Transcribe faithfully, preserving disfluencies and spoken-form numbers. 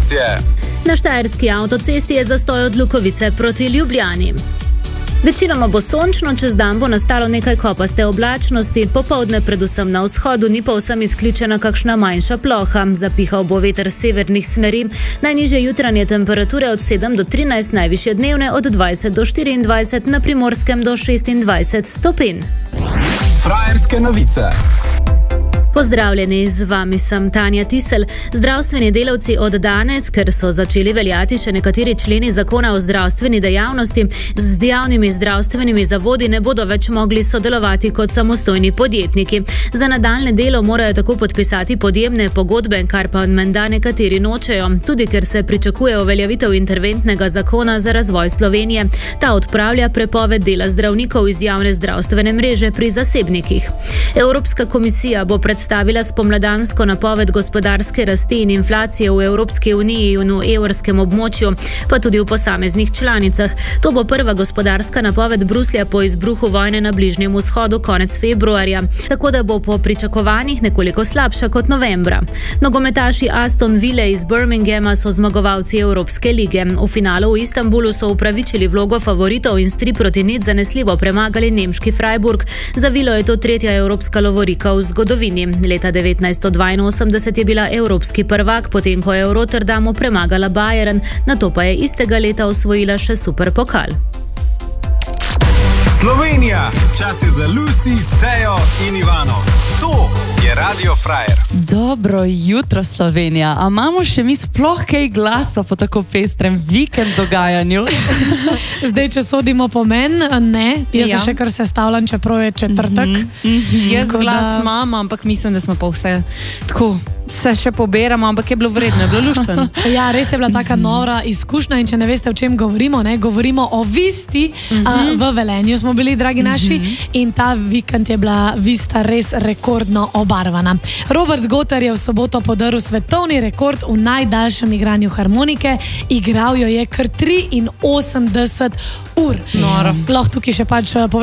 informacije. Na štajerski avtocesti je zastoj od Lukovice proti Ljubljani. Večinoma bo sončno, čez dan bo nastalo nekaj kopaste oblačnosti, popoldne predvsem na vzhodu ni povsem izključena kakšna manjša ploha. Zapihal bo veter severnih smeri, najnižje jutranje temperature od sedem do trinajst, najvišje dnevne od dvajset do štiriindvajset, na Primorskem do šestindvajset stopinj. Frajerske novice. Pozdravljeni, z vami sem Tanja Tisel. Zdravstveni delavci od danes, ker so začeli veljati še nekateri členi zakona o zdravstveni dejavnosti, z javnimi zdravstvenimi zavodi ne bodo več mogli sodelovati kot samostojni podjetniki. Za nadaljne delo morajo tako podpisati podjemne pogodbe, kar pa menda nekateri nočejo, tudi ker se pričakuje uveljavitev interventnega zakona za razvoj Slovenije. Ta odpravlja prepoved dela zdravnikov iz javne zdravstvene mreže pri zasebnikih. Evropska komisija bo predstavila stavila spomladansko napoved gospodarske rasti in inflacije v Evropski uniji in v evrskem območju, pa tudi v posameznih članicah. To bo prva gospodarska napoved Bruslja po izbruhu vojne na Bližnjem vzhodu konec februarja, tako da bo po pričakovanjih nekoliko slabša kot novembra. Nogometaši Aston Ville iz Birminghama so zmagovalci Evropske lige. V finalu v Istanbulu so upravičili vlogo favoritov in s tri proti nič zanesljivo premagali nemški Freiburg. Za Vilo je to tretja evropska lovorika v zgodovini. Leta devetnajststo dvainosemdeset je bila evropski prvak, potem ko je v Rotterdamu premagala Bayern, nato pa je istega leta osvojila še superpokal. Slovenija, čas je za Lucy, Tejo in Ivano. To je Radio Frajer. Dobro jutro, Slovenija. A imamo še mi sploh kaj glasa po tako pestrem vikend dogajanju? Zdaj, če sodimo po meni, ne. Jaz ja. se še kar sestavljam, čeprav je četrtek. Mm-hmm. Mm-hmm. Jaz Tako glas da... imam, ampak mislim, da smo pa vse tako, se še poberamo, ampak je bilo vredno, je bilo luštven. Ja, res je bila taka nora izkušnja in če ne veste, o čem govorimo, ne, govorimo o Visti mm-hmm. a, v Velenju smo bili, dragi naši, mm-hmm. in ta vikend je bila Vista res rekordno obarvana. Robert Gotar je v soboto podaril svetovni rekord v najdaljšem igranju harmonike, igral jo je kar triinosemdeset ur. Noro. Lahko tukaj še pač